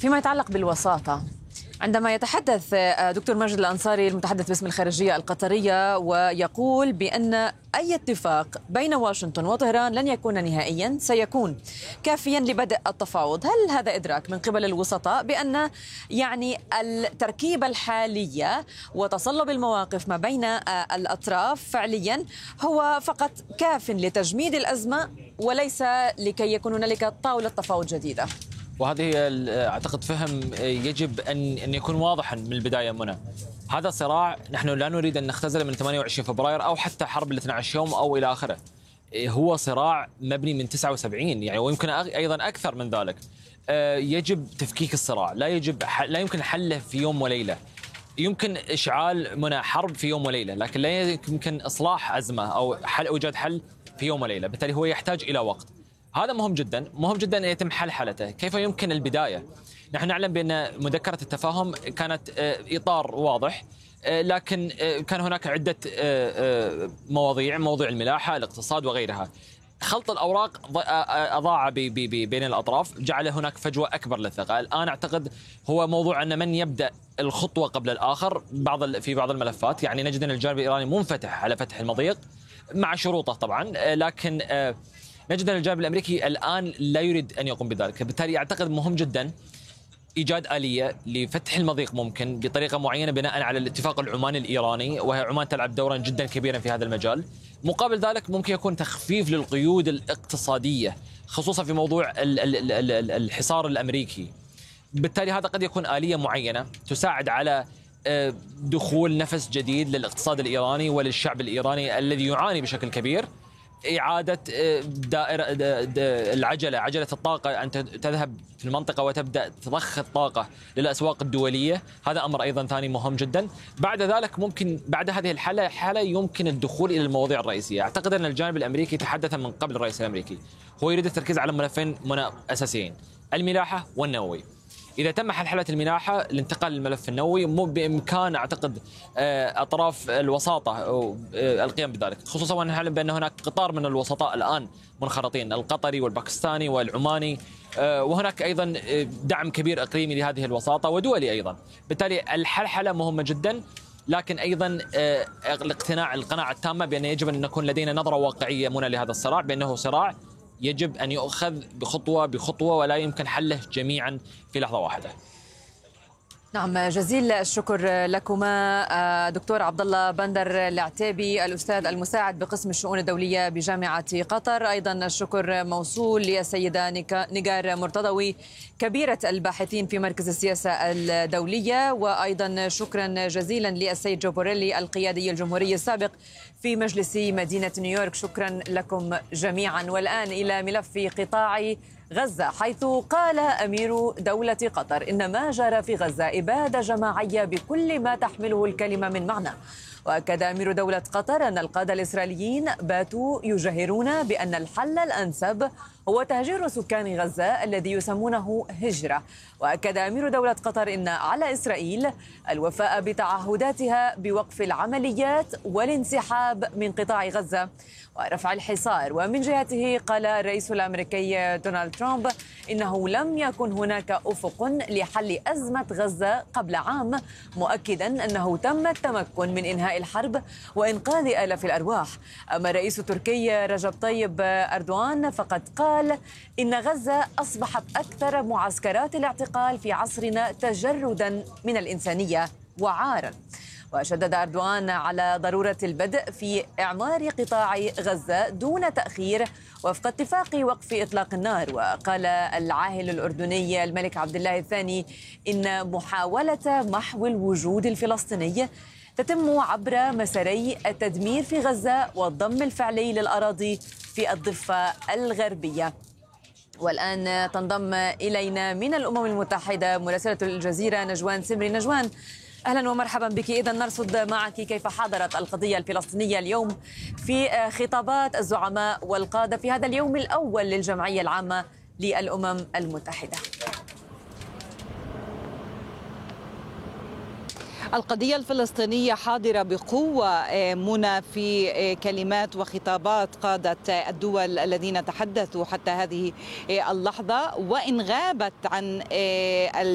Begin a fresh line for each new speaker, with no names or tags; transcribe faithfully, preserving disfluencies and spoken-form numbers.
فيما يتعلق بالوساطة، عندما يتحدث دكتور ماجد الأنصاري المتحدث باسم الخارجية القطرية ويقول بأن أي اتفاق بين واشنطن وطهران لن يكون نهائيا، سيكون كافيا لبدء التفاوض، هل هذا إدراك من قبل الوسطاء بأن يعني التركيبة الحالية وتصلب المواقف ما بين الأطراف فعليا هو فقط كاف لتجميد الأزمة وليس لكي يكون هنالك طاولة تفاوض جديدة؟
وهذه اعتقد فهم يجب ان ان يكون واضحا من البدايه منى. هذا صراع نحن لا نريد ان نختزله من ثمانية وعشرين فبراير او حتى حرب ال اثني عشر يوم او الى اخره. هو صراع مبني من تسعة وسبعين يعني، ويمكن ايضا اكثر من ذلك. يجب تفكيك الصراع، لا يجب لا يمكن حله في يوم وليله. يمكن اشعال منى حرب في يوم وليله، لكن لا يمكن اصلاح ازمه او حل ايجاد حل في يوم وليله، بالتالي هو يحتاج الى وقت. هذا مهم جدا، مهم جدا أن يتم حلحلته. كيف يمكن البداية؟ نحن نعلم بأن مذكرة التفاهم كانت إطار واضح، لكن كان هناك عدة مواضيع، موضوع الملاحة، الاقتصاد وغيرها. خلط الأوراق أضاع بين الأطراف، جعل هناك فجوة أكبر للثقة. الآن أعتقد هو موضوع أن من يبدأ الخطوة قبل الآخر بعض في بعض الملفات. يعني نجد أن الجانب الإيراني منفتح على فتح المضيق مع شروطه طبعا، لكن نجد أن الجانب الأمريكي الآن لا يريد أن يقوم بذلك. بالتالي أعتقد مهم جدا إيجاد آلية لفتح المضيق ممكن بطريقة معينة بناء على الاتفاق العماني الإيراني، وهي عمان تلعب دورا جدا كبيرا في هذا المجال. مقابل ذلك ممكن يكون تخفيف للقيود الاقتصادية خصوصا في موضوع الحصار الأمريكي. بالتالي هذا قد يكون آلية معينة تساعد على دخول نفس جديد للاقتصاد الإيراني وللشعب الإيراني الذي يعاني بشكل كبير. إعادة دائرة العجلة عجلة الطاقة أن تذهب في المنطقة وتبدأ تضخ الطاقة للأسواق الدولية، هذا أمر أيضا ثاني مهم جدا. بعد ذلك ممكن بعد هذه الحالة حالة يمكن الدخول إلى المواضيع الرئيسية. أعتقد أن الجانب الأمريكي تحدث من قبل الرئيس الأمريكي، هو يريد التركيز على ملفين أساسيين: الملاحة والنووي. إذا تم حلحلة الملاحة الانتقال للملف النووي، مو بإمكان أعتقد أطراف الوساطة القيام بذلك، خصوصا وأن نعلم بأن هناك قطار من الوسطاء الآن منخرطين، القطري والباكستاني والعماني، وهناك أيضا دعم كبير إقليمي لهذه الوساطة ودولي أيضا. بالتالي الحلحلة مهمة جدا، لكن أيضا الاقتناع القناعة التامة بأن يجب أن نكون لدينا نظرة واقعية منى لهذا الصراع، بأنه صراع يجب أن يؤخذ بخطوة بخطوة ولا يمكن حله جميعا في لحظة واحدة.
نعم، جزيل الشكر لكما دكتور عبد الله بندر العتيبي الأستاذ المساعد بقسم الشؤون الدولية بجامعة قطر. أيضا الشكر موصول للسيدة نيغار مرتضوي كبيرة الباحثين في مركز السياسة الدولية، وأيضا شكرا جزيلا للسيد جو بوريلي القيادي الجمهوري السابق في مجلس مدينة نيويورك. شكرا لكم جميعا. والآن إلى ملف قطاع غزة، حيث قال أمير دولة قطر إن ما جرى في غزة إبادة جماعية بكل ما تحمله الكلمة من معنى. وأكد أمير دولة قطر أن القادة الإسرائيليين باتوا يجهرون بأن الحل الأنسب هو تهجير سكان غزة الذي يسمونه هجرة. وأكد أمير دولة قطر أن على إسرائيل الوفاء بتعهداتها بوقف العمليات والانسحاب من قطاع غزة ورفع الحصار. ومن جهته قال الرئيس الأمريكي دونالد ترامب إنه لم يكن هناك أفق لحل أزمة غزة قبل عام، مؤكدا أنه تم التمكن من إنهاء الحرب وإنقاذ آلاف الأرواح. أما الرئيس التركي رجب طيب أردوغان فقد قال إن غزة أصبحت أكثر معسكرات الاعتقال في عصرنا تجردا من الإنسانية وعارا. وشدد أردوغان على ضرورة البدء في إعمار قطاع غزة دون تأخير وفق اتفاق وقف إطلاق النار. وقال العاهل الأردني الملك عبد الله الثاني إن محاولة محو الوجود الفلسطيني تتم عبر مساري التدمير في غزة والضم الفعلي للأراضي في الضفة الغربية. والآن تنضم إلينا من الأمم المتحدة مراسلة الجزيرة نجوان سمري. نجوان، أهلا ومرحبا بك. إذا نرصد معك كيف حضرت القضية الفلسطينية اليوم في خطابات الزعماء والقادة في هذا اليوم الأول للجمعية العامة للأمم المتحدة.
القضية الفلسطينية حاضرة بقوة منى في كلمات وخطابات قادة الدول الذين تحدثوا حتى هذه اللحظة، وإن غابت عن